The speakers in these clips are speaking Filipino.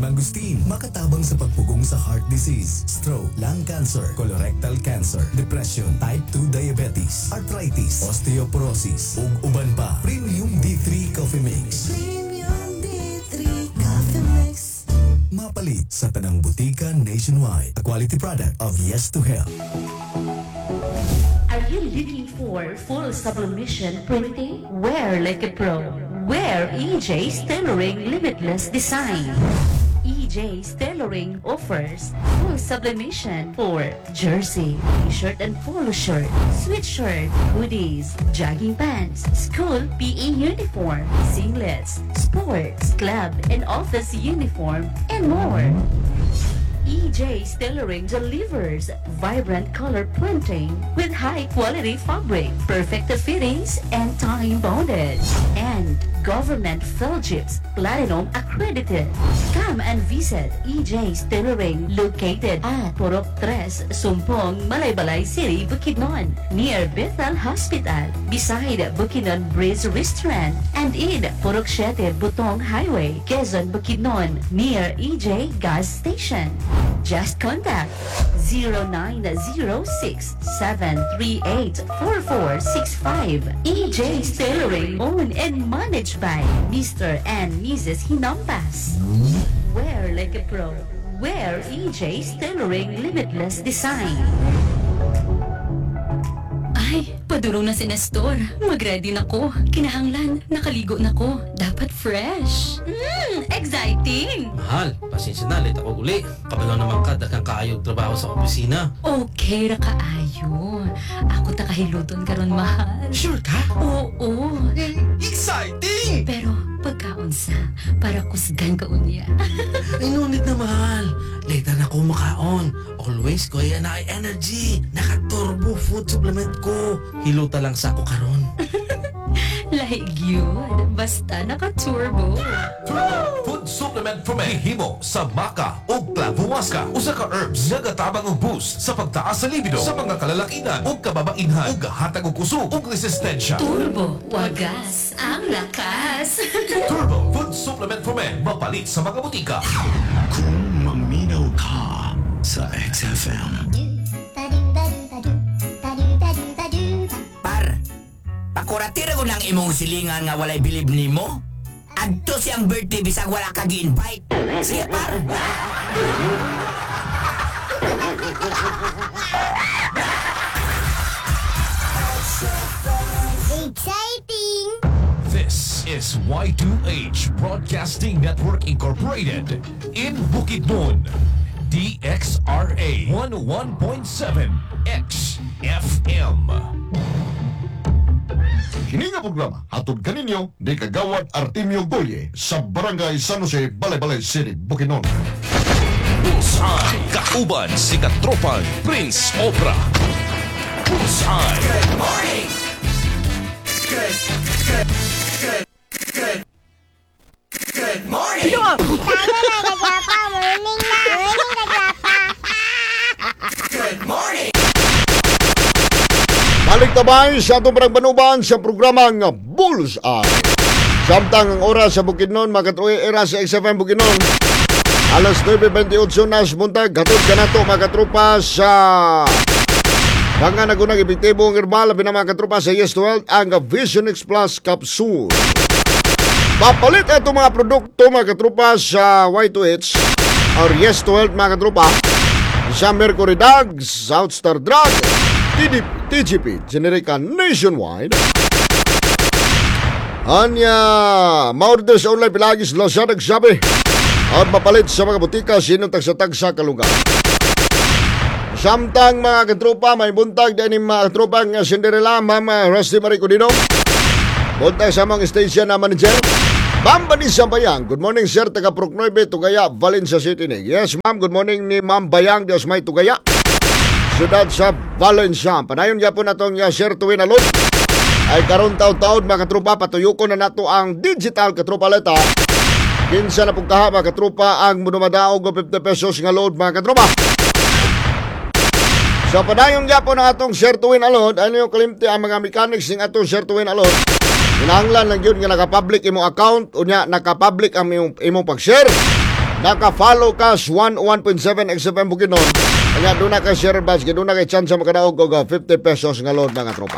Mangustin, makatabang sa pagpugong sa heart disease, stroke, lung cancer, colorectal cancer, depression, type 2 diabetes, arthritis, osteoporosis, ug uban pa. Premium D3 Coffee Mix. Premium D3 Coffee Mix. Mapalit sa tanang butika nationwide. A quality product of Yes to Health. Are you looking for full sublimation printing? Wear like a pro. Wear EJ's Tailoring Limitless Design. EJ's Tailoring offers full sublimation for jersey, t-shirt and polo shirt, sweatshirt, hoodies, jogging pants, school PE uniform, singlets, sports, club and office uniform, and more. EJ's Tailoring delivers vibrant color printing with high-quality fabric, perfect fittings, and time-bonded. And government Philgips Platinum accredited. Come and visit EJ's Tailoring located at Purok 3, Sumpong, Malaybalay City, Bukidnon, near Bethel Hospital, beside Bukidnon Breeze Restaurant, and in Purok 7, Butong Highway, Quezon, Bukidnon, near EJ Gas Station. Just contact 0906-738-4465. EJ's Tailoring, owned and managed by Mr. and Mrs. Hinampas. Wear like a pro. Wear EJ's Tailoring Limitless Design. Ay, padulong na si Nestor. Mag-ready na ko. Kinahanglan, nakaligo na ko. Dapat fresh. Exciting! Mahal, pasensya na, late ako uli. Kabalo naman ka, daghang kaayog trabaho sa opisina. Okay ra kaayo. Ako takahiluton karon mahal. Sure ka? Oo. Exciting! Pero pagkaunsa, para kusgan ka unya. Ay, nunit na mahal. Later na ko makaon. Always ko yan na energy. Naka-turbo food supplement ko. Hiluta lang sa ako karon. Like yun. Basta naka-turbo. Turbo Food Supplement from Himo sa Maca o Clavuasca. Usa ka herbs nga gatabang og boost sa pagtaas sa libido sa mga kalalakinan o kababainhan ug hatag og kusog ug resistensya. Turbo. Wagas. Ang lakas. Turbo Food Supplement from mapalit sa mga butika. Kung maminaw ka sa XFM. Par, pakuratira ko ng imong silingan nga walay bilib nimo. Adto siyang birthday bisag wala ka gi-invite. Sige par. Exciting! This is Y2H Broadcasting Network Incorporated in Bukidnon. DXRA 101.7 XFM. Kini nga programa hatod kaninyo ni Kagawad Artemio Goye sa Barangay San Jose, Balay-Balay City, Bukidnon. Bullseye. Kauban si Katropang Prince Obra. Bullseye. Good morning. Good morning. Good morning. Balik tabay sa atong panagbanuban sa programang Bullseye. Samtang ang oras sa Bukidnon, makatuloy era sa XFM Bukidnon. Alas 9:28 na buntag, hatod ka na ito mga katropa sa mga nagunang epektibong herbal, labi na mga katropa sa Yes to Health, ang Vision X Plus Capsule. Papalit ito mga produkto mga katropa sa Y2H or Yes to Health mga katropa sa Mercury Drugs, Southstar Drug, TGP, Generica Nationwide. Anya, ma-order sa online pilagis Lazada Shopee at mapalit sa mga butika sinong tagsa-tagsa kalunga. Samtang mga katropa, may buntag din yung mga katropa ng Cinderella, Mama Rusty Marie Codino. Buntag sa mga station na manager. Ma'am Vanessa Bayang, good morning sir, taga Purok 9, Tugaya, Valencia City. Yes ma'am, good morning ni Ma'am Bayang, Diyos may Tugaya. Siyudad sa Valencia. Panayon niya po na itong sir tuwin alod. Ay karon taon-taon mga katropa, patuyuko na nato ang digital katropa leta. Kinsa na pugkaha mga katropa ang munumadaog o 50 pesos nga load mga katropa. Sa padayon niya po na atong sir tuwin alod, ano yung kalimti ang mga mechanics ng atong sir tuwin alod. Hinahanglan lang yun nga nakapublic imong account, unya nakapublic ang imong pag-share. naka-follow ka sa 101.7 XFM Bukidnon, kanya doon na kay share badge, doon na kay chance makadaog og 50 pesos nga load mga tropa.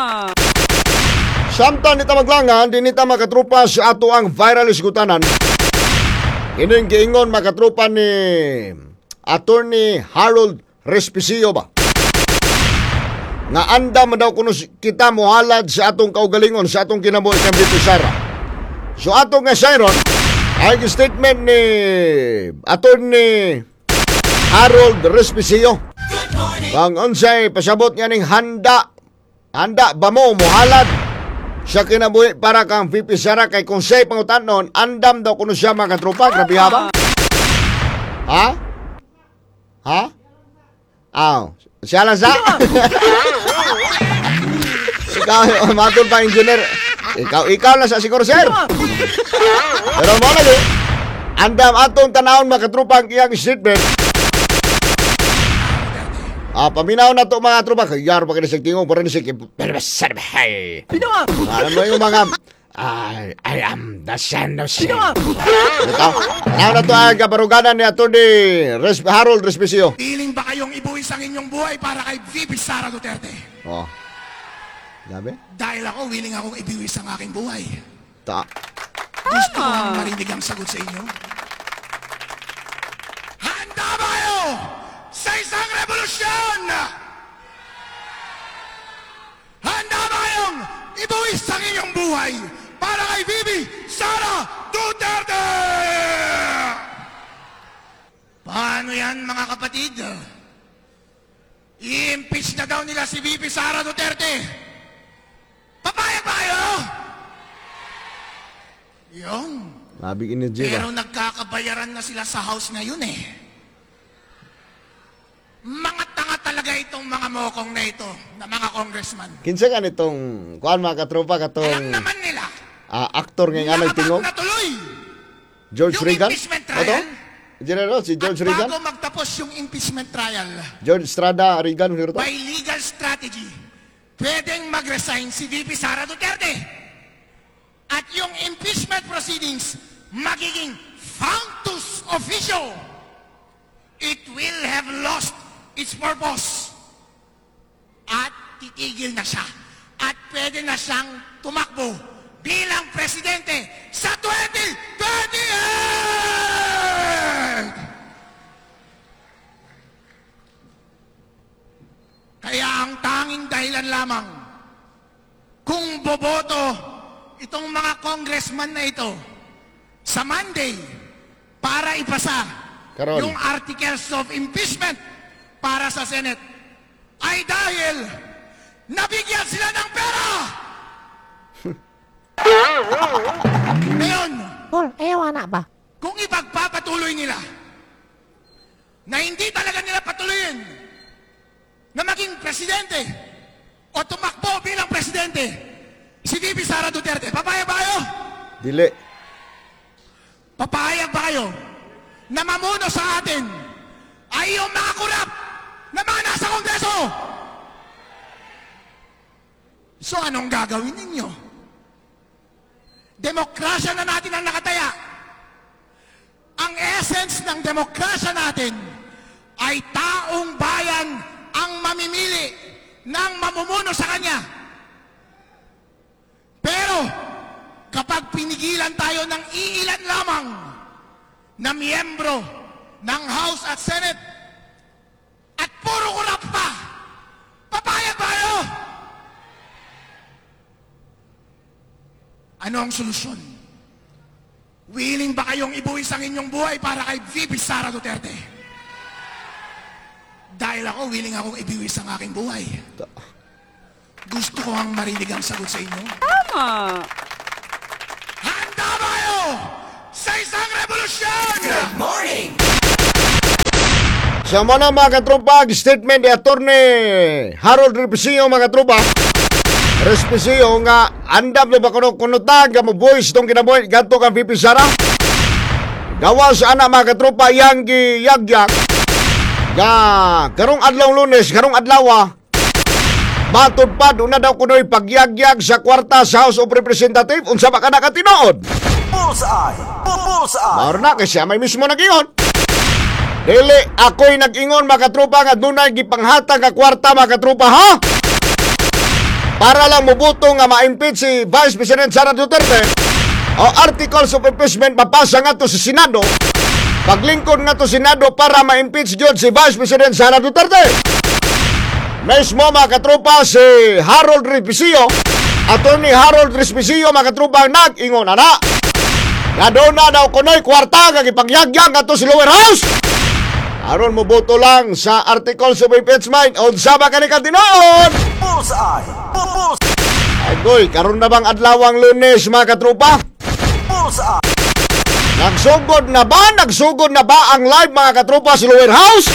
Samtang nita maglangan, di nita makatropa sa ato ang viral isgutanan. Ining giingon makatropa ni Attorney Harold Respicio ba? Nga anda man daw kuno kita mohalad sa atong kaugalingon, sa atong kinabuhi kang BP Sara. So atong nga Siron, ay statement ni Attorney Harold Respicio. Pang unsay pasabot nga ning handa ba mo mohalad sa kinabuhi para kang VP Sara kay kung siya'y pangutanon, andam daw kuno siya mga tropa, grabe ba? Ha? Siya lang sa? Ikaw, matol pa engineer. Ikaw lang sa siguro, sir. Pero mo lagi, andam atong tanawon mga tropa ang iyang statement. Paminaw na to mga tropa. Kayar pa kinisig tingong pa rin si pero sarbahay. Alam mo yung mga I am the son of sin. Ito, na to ang kaparuganan ni Atty. Harold Respicio. Piling ba kayong ibuwis ang inyong buhay para kay VP Sara Duterte? Oh. Gabi? Dahil ako, willing akong ibiwis ang aking buhay. Ah. Gusto ko ang marinig ang sagot sa inyo. Handa ba kayo sa isang revolusyon? Handa ba kayong ibuwis ang inyong buhay para kay VP Sara Duterte? Paano yan mga kapatid? I-impeach na daw nila si VP Sara Duterte. Papayag ba kayo? Yung. Mabig energy ba? Pero nagkakabayaran na sila sa house ngayon eh. Mga tanga talaga itong mga mokong na ito, na mga congressman. Kinsa ka nitong, kuhan mga katropa Alam katong naman nila. aktor ngayong anay tingog? Natuloy. George Yung Reagan? impeachment Ito? trial. General, si George At Reagan? bago magtapos yung impeachment trial, George Estrada Reagan, hero to? by legal strategy, pwedeng mag-resign si VP Sara Duterte. At yung impeachment proceedings, magiging factus officio. It will have lost its purpose. At titigil na siya. At pwede na siyang tumakbo bilang presidente sa 2028! Kaya ang tanging dahilan lamang kung boboto itong mga congressman na ito sa Monday para ipasa Karon. yung articles of impeachment para sa Senate ay dahil nabigyan sila ng pera! Ngayon, Paul, ayaw na ba? kung ipagpapatuloy nila na hindi talaga nila patuloyin na maging presidente o tumakbo bilang presidente si VP Sara Duterte, papayag ba kayo? Dili. Papayag ba kayo na mamuno sa atin ay yung mga kurap na mga nasa Kongreso? So anong gagawin ninyo? Demokrasya na natin ang nakataya. Ang essence ng demokrasya natin ay taong bayan ang mamimili ng mamumuno sa kanya. Pero kapag pinigilan tayo ng iilan lamang na miyembro ng House at Senate at puro kurap pa, papayag ba kayo? Ano ang solusyon? Willing ba kayong ibuwis ang inyong buhay para kay VP Sara Duterte? Dahil ako, willing akong ibiwis ang aking buhay. Gusto ko ang marinig ang sagot sa inyo. Tama! Handa ba kayo sa isang revolusyon? Good morning! Sa mga mga katropa, statement ni Attorney Harold Respicio mga katropa. Respicio nga andam na ba kunutag nga mo voice itong kinabuhi ganto kang VP Sara. Gawas anak mga katropa yang giyagyak nga karong adlaw Lunes, karong adlaw matod pa una daw kunoy pagyagyag sa kwarta sa House of Representatives unsa ba ka nakatinuod? Mauro na kay siya may mismo nag-ingon. Dili ako'y nag-ingon mga katropa nga dunay gipanghatag nga kwarta mga katropa ha? Para lang mubuto nga ma-impeach si Vice President Sara Duterte o articles of impeachment mapasa nga to sa Senado. Paglingkod nga to Senado para ma-impeach jud si Vice President Sara Duterte. Mismo mga katropa si Harold Respicio, Attorney Harold Respicio mga katropa nag-ingon ana. Nga doon na daw kunoy kwarta nga gipangyagyang nga to si lower house. Aron mo boto lang sa articles of impeachment o sa ba kanikang tinoon? Ay goy, karon na bang adlawang Lunes mga katropa? Nagsugod na ba ang live mga katropa sa lower house?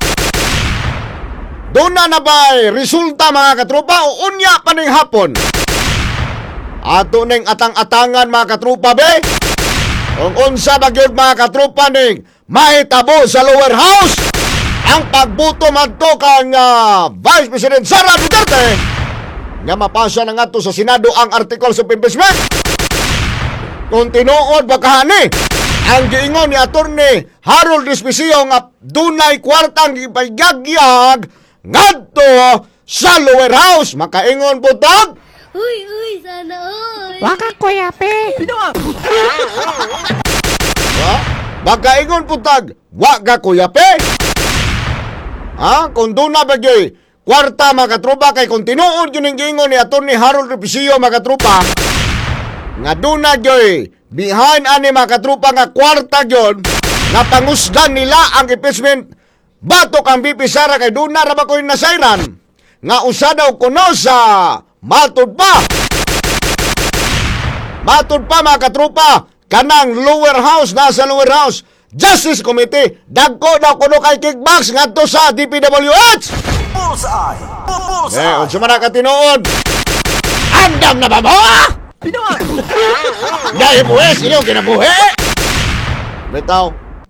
Doon na ba resulta mga katropa o unya pa ning hapon? Ato ning atang-atangan mga katropa be? Kung unsa ba gyud mga katropa ning mahitabo sa lower house ang pagbuto madto kang Vice President Sara Duterte nga mapasa na nga to sa Senado ang articles of impeachment. Kung tinuod ba kahani ang giingon ni Attorney Harold Respicio nga dunay kwartang gipagyagyag ngadto sa lower house, makaingon po tag Uy, sana all. Waka kuya pe. makaingon po tag waga kuyape. Kung doon na bagay kwarta mga katropa kay kung tinuod yun ang giingon ni Atty. Harold Respicio mga katropa nga doon na gyoy behind ani mga katropa nga kwarta yun nga pangusgan nila ang impeachment batok ang BP Sara kay doon na raba ko yung nasairan nga usa daw kuno sa matod pa mga katropa kanang lower house nasa lower house Justice Committee dagko daw kuno kay kickbacks ngadto sa DPWH. Unsa man ka tinuod? Andam na ba mo? Dahil buwes inyong kinabuhi. Bitaw.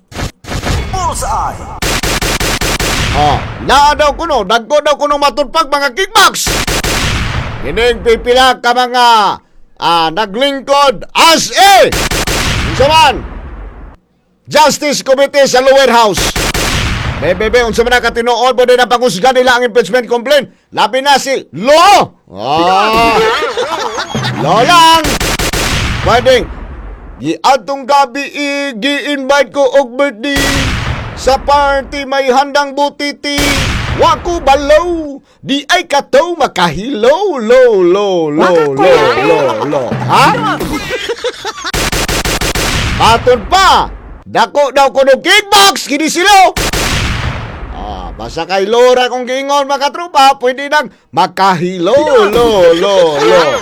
Naa daw kuno, dagko daw kuno matulpag mga kickbacks. Kining pipila ka mga naglingkod as unsa man? Justice Committee sa lower house. Bebe, unsa man ka tinuod mo din ang pangusga nila ang impeachment complaint. Labi na si Lo. Lo lang. Pwedeng giadtong gabi gi-invite ko og birthday sa party may handang butiti. Waku balaw, di ay kataw makahilaw. Lo. Ha? Batod pa. Dako daw kuno kickbox kini sila. Basta kay Lora kung giingon mga tropa, pwede nang makahilo. Lo.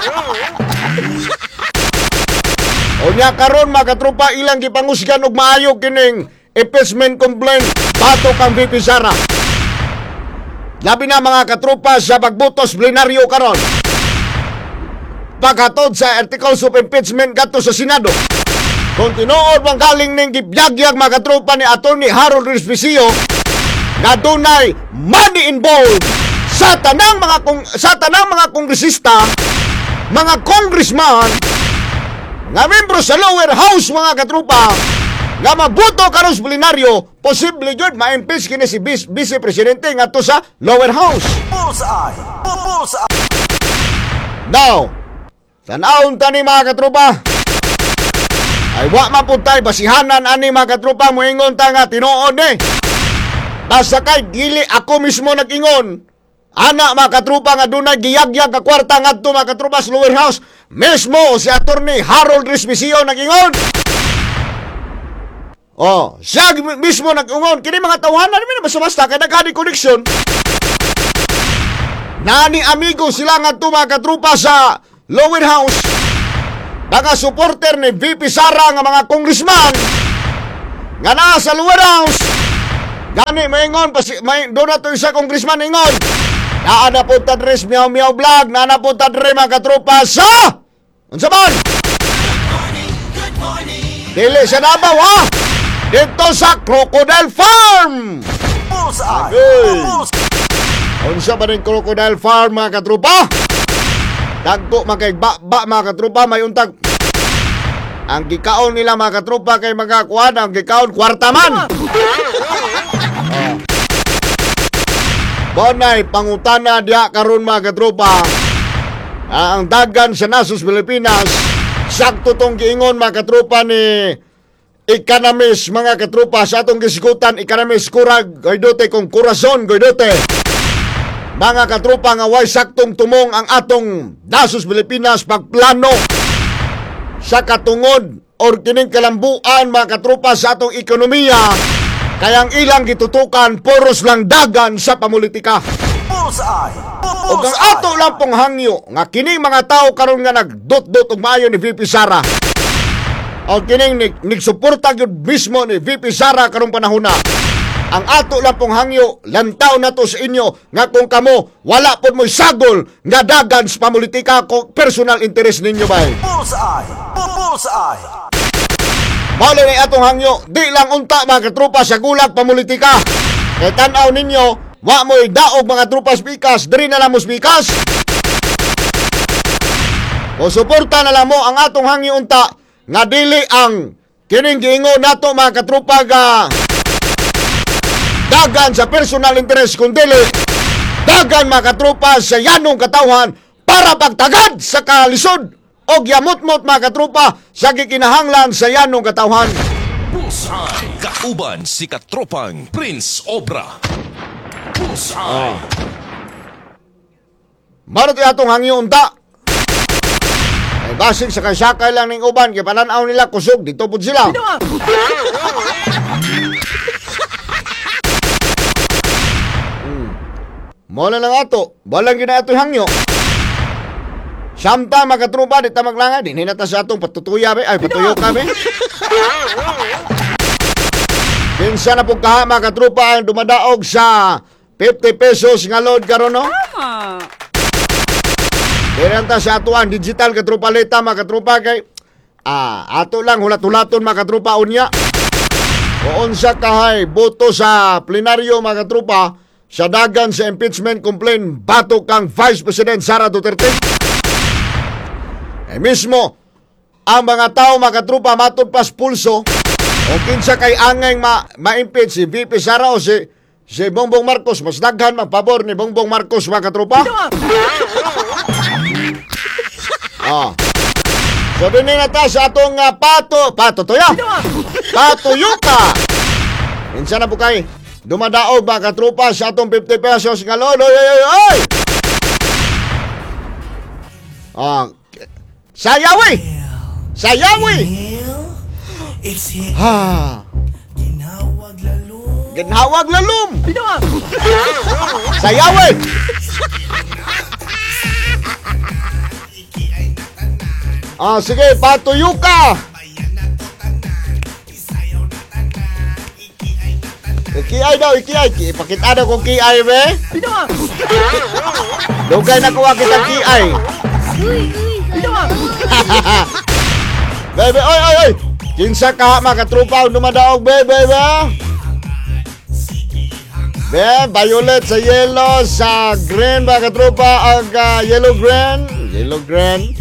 Unya karon mga tropa ilang gipangusgan og maayo kining impeachment complaint batok ang VP Sara. Labi na mga katropa sa pagbutos plenaryo karon. Paghatod sa articles of impeachment kadto sa Senado. Kung tinuod bang galing ning gibyagyag mga katropa ni Atty. Harold Respicio na dunay money involved sa tanang mga kongresista, mga congressman, nga membro sa lower house mga katropa, nga mabuto karon sa plenaryo, posible jud ma-impeach kini si Vice Presidente ngadto sa lower house. Now, tanawon tani mga katropa, ay wa mapuntay basihanan ani mga katropa moingon ta nga tinuod basta kay dili ako mismo nag-ingon. Ana mga katropa nga dunay giyagyag ka kwarta ngadto mga katropa sa lower house. Mismo si Atty. Harold Respicio nag-ingon. Siya mismo nag-ingon. Kini mga tawanan namin basta-basta kay nagkani connection. Nani amigo sila ngadto mga katropa sa lower house. Mga supporter ni VP Sara nga mga congressman nga naa sa lower house. Gani maingon doon na ito isa congressman ingon. Naa na po tadres Meow Vlog. Naa na po tadres mga katropa sa unsa man? Dili sa Davao ha? Dito sa Crocodile Farm. Unsa ba rin Crocodile Farm mga katropa? Dagko makay ba mga katropa may untag Ang gikaon nila mga katropa kay mga kuan, ang gikaon kwartaman. Bonay pangutana diha karon mga katropa. Ang dagan sa Nasos Pilipinas, sakto tong giingon mga katropa ni economist mga katropa sa atong gisgutan, economist Kurag Goydote kung Corazon Goydote. Mga katropa nga way saktong tumong ang atong Nasos Pilipinas pagplano sa katungod or kining kalambuan mga katropa sa atong ekonomiya. Kaya ang ilang gitutukan, poros lang dagan sa pamulitika. O ang ato lang pong hangyo, nga kining mga tao karon nga nagdot-dot og maayo ni VP Sara. O kining nigsuporta gyud mismo ni VP Sara karong panahon na. Ang ato lang pong hangyo, lantaw na to sa inyo, nga kung kamo, wala po mo'y sagol, nga dagan sa pamulitika ko, personal interest ninyo ba? Bullseye! Mali na atong hangyo, di lang unta mga katropa sa gulag pamulitika. Kaya tanaw ninyo, wa mo'y daog mga tropa spikas, diri na lang mo spikas. O suporta na lang mo ang atong hangyo unta, nga dili ang kining giingon nato mga katropa ga dagan sa personal interest, kundili dagan mga katropa sa yanong katawhan para pagtagad sa kalisod o yamot-mot mga katropa sa gikinahanglan sa yanong katawhan. Bullseye. Kauban si katropang Prince Obra. Bullseye. Marot atong hangyo unta. Ay basig sa kaysakay lang ning uban kay pananaw nila kusog dito pud sila. Mo na lang ato, balang gina ato hangyo. Samta makatrupa di ta maglanga din hinata sa atong patutuya be ay patuyo kami. Kinsa na pug kaha makatrupa ang dumadaog sa 50 pesos nga load karon no? Diranta sa ato ang digital katrupaleta makatrupa kay ato lang hulat-hulaton makatrupa unya. O unsa kahay boto sa plenaryo makatrupa sa dagan sa impeachment complaint batok kang Vice President Sara Duterte. Mismo ang mga tao makatrupa matod pas pulso o kinsa kay angay ma-impeach si VP Sara o si Bongbong Marcos, mas daghan magpabor ni Bongbong Marcos makatrupa. So din na ta sa atong patuyuka. Kinsa na po kay dumadaog makatrupa sa atong 50 pesos nga load. Oy! Sayawi! Ginhawag lalum! Sayawi! Sige, patuyuka! Ikiay daw, ikiay. Pakita daw kung kiay, be. Lugay na kuha kita kiay. Bebe, oy. Kinsa ka makatrupa dumadaog, bebe. Be, violet sa yellow, sa green makatrupa ang yellow green.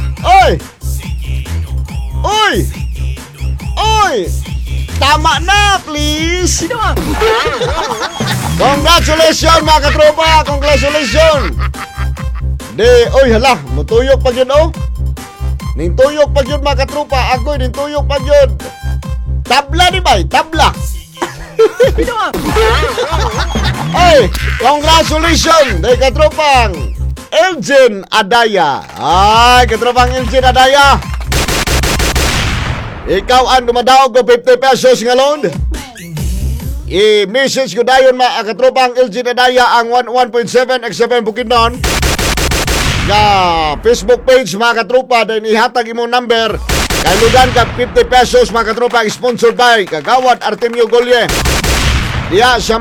Oy! Tama na, please! Congratulations, mga katropa! Congratulations! Hala, mutuyok pag yun, Ning tuyok pag yun, mga katropa. Ako'y ning tuyok pag yun. Tabla di ba? Tabla! Congratulations! Day katropang Elgin Adaya. Katropang Elgin Adaya. Ikaw ang dumadaog ko 50 pesos nga loan. I-message ko dayon katropang LG Nadaya ang 11.7 X7 Bukidnon nga Facebook page mga katropa. Then ihatag imong number. Kailugan ka 50 pesos mga katropa. Sponsored by Kagawad Artemio Golye. Diya sa